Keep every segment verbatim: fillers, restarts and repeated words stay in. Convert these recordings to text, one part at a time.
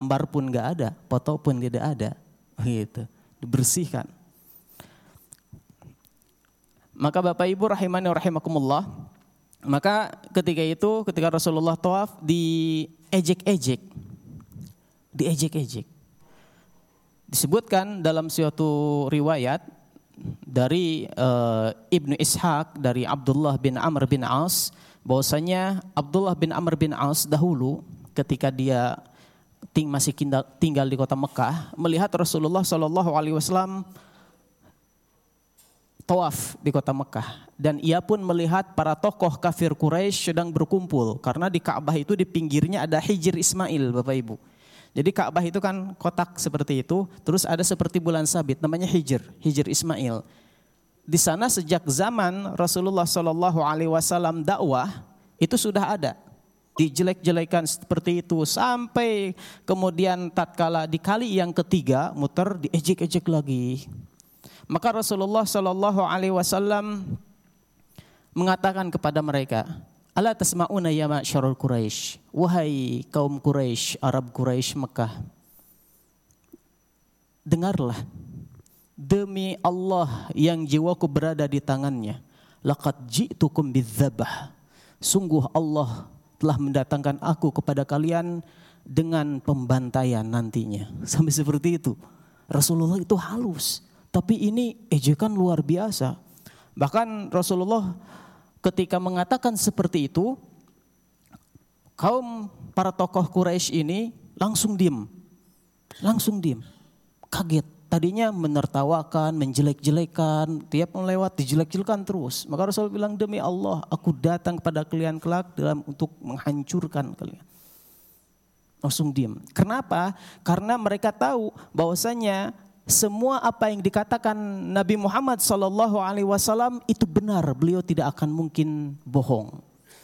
gambar pun nggak ada, foto pun tidak ada, gitu, dibersihkan. Maka Bapak Ibu rahimani wa rahimakumullah, maka ketika itu ketika Rasulullah tawaf diejek-ejek, diejek-ejek. Disebutkan dalam suatu riwayat dari uh, Ibnu Ishaq dari Abdullah bin Amr bin As, bahwasanya Abdullah bin Amr bin As dahulu ketika dia ting masih tinggal di kota Mekah melihat Rasulullah Shallallahu Alaihi Wasallam tawaf di kota Mekah, dan ia pun melihat para tokoh kafir Quraisy sedang berkumpul karena di Ka'bah itu di pinggirnya ada Hijr Ismail, Bapak Ibu. Jadi Ka'bah itu kan kotak seperti itu, terus ada seperti bulan sabit namanya Hijr, Hijr Ismail. Di sana sejak zaman Rasulullah Shallallahu Alaihi Wasallam dakwah itu sudah ada, dijelek-jelekan seperti itu sampai kemudian tatkala di kali yang ketiga muter diejek-ejek lagi. Maka Rasulullah Shallallahu Alaihi Wasallam mengatakan kepada mereka, Ala tasma'una ya ma'syarul Quraisy, wahai kaum Quraisy, Arab Quraisy Mekah, dengarlah, demi Allah yang jiwaku berada di tangannya, laqad ji'tukum bidzabah, sungguh Allah telah mendatangkan aku kepada kalian dengan pembantaian nantinya. Sampai seperti itu. Rasulullah itu halus, tapi ini ejekan luar biasa. Bahkan Rasulullah ketika mengatakan seperti itu, kaum para tokoh Quraisy ini langsung diam, langsung diam, kaget. Tadinya menertawakan, menjelek-jelekan, tiap melewat dijelek-jelekan terus. Maka Rasul bilang, demi Allah, aku datang kepada kalian kelak dalam untuk menghancurkan kalian. Langsung diam. Kenapa? Karena mereka tahu bahwasanya semua apa yang dikatakan Nabi Muhammad Sallallahu Alaihi Wasallam itu benar, beliau tidak akan mungkin bohong.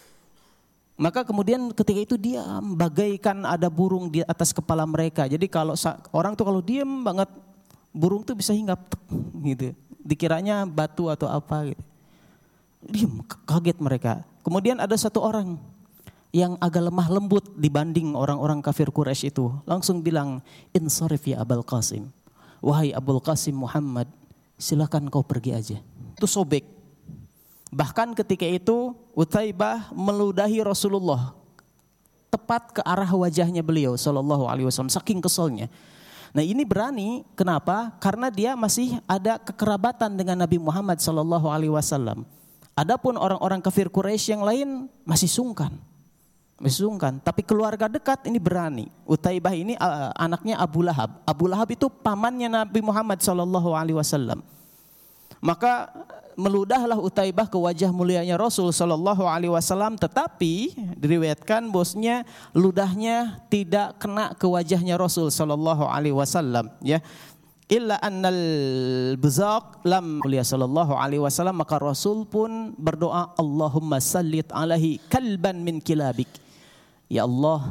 Maka kemudian ketika itu diam, bagaikan ada burung di atas kepala mereka. Jadi kalau orang tuh kalau diam banget, burung tuh bisa hinggap, gitu. Dikiranya batu atau apa, gitu. Diam, kaget mereka. Kemudian ada satu orang yang agak lemah lembut dibanding orang-orang kafir Quraisy itu, langsung bilang, insarif ya Abul Qasim. Wahai Abul Qasim Muhammad, silakan kau pergi aja. Itu sobek. Bahkan ketika itu Utaibah meludahi Rasulullah tepat ke arah wajahnya beliau Sallallahu Alaihi Wasallam, saking keselnya. Nah ini berani, kenapa? Karena dia masih ada kekerabatan dengan Nabi Muhammad Sallallahu Alaihi Wasallam. Adapun orang-orang kafir Quraisy yang lain masih sungkan. Mesungkan, tapi keluarga dekat ini berani. Utaibah ini uh, anaknya Abu Lahab. Abu Lahab itu pamannya Nabi Muhammad Sallallahu Alaihi Wasallam. Maka meludahlah Utaibah ke wajah mulianya Rasul Sallallahu Alaihi Wasallam, tetapi diriwayatkan bosnya ludahnya tidak kena ke wajahnya Rasul Sallallahu Alaihi Wasallam. Ya, illa annal buzaq lam mulia Sallallahu Alaihi Wasallam, maka Rasul pun berdoa, Allahumma sallit alaihi kalban min kilabik. Ya Allah,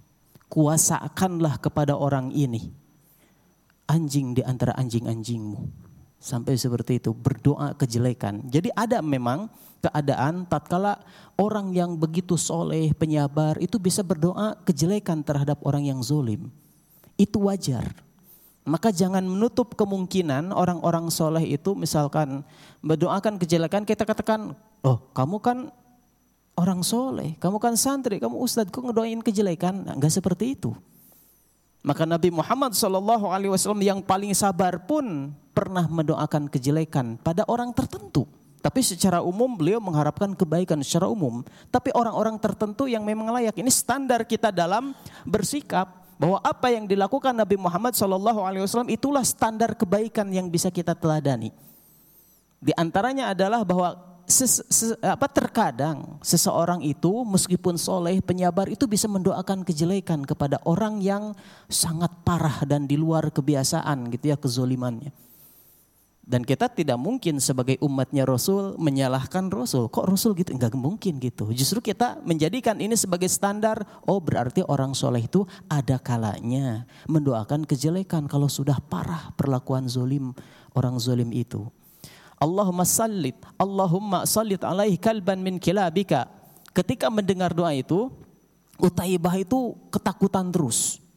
kuasakanlah kepada orang ini anjing di antara anjing-anjingmu. Sampai seperti itu, berdoa kejelekan. Jadi ada memang keadaan tatkala orang yang begitu soleh, penyabar, itu bisa berdoa kejelekan terhadap orang yang zolim. Itu wajar. Maka jangan menutup kemungkinan orang-orang soleh itu misalkan mendoakan kejelekan, kita katakan, oh kamu kan orang soleh, kamu kan santri, kamu ustadz, kok ngedoain kejelekan? Nah, enggak seperti itu. Maka Nabi Muhammad Sallallahu Alaihi Wasallam yang paling sabar pun pernah mendoakan kejelekan pada orang tertentu. Tapi secara umum beliau mengharapkan kebaikan secara umum. Tapi orang-orang tertentu yang memang layak, ini standar kita dalam bersikap bahwa apa yang dilakukan Nabi Muhammad Sallallahu Alaihi Wasallam itulah standar kebaikan yang bisa kita teladani. Di antaranya adalah bahwa Ses, ses, apa terkadang seseorang itu meskipun soleh, penyabar, itu bisa mendoakan kejelekan kepada orang yang sangat parah dan di luar kebiasaan gitu ya kezolimannya. Dan kita tidak mungkin sebagai umatnya Rasul menyalahkan Rasul. Kok Rasul gitu? Enggak mungkin gitu. Justru kita menjadikan ini sebagai standar. Oh berarti orang soleh itu ada kalanya mendoakan kejelekan kalau sudah parah perlakuan zolim orang zolim itu. Allahumma sallit, Allahumma sallit alaihi kalban min kilabika. Ketika mendengar doa itu, Utaibah itu ketakutan terus.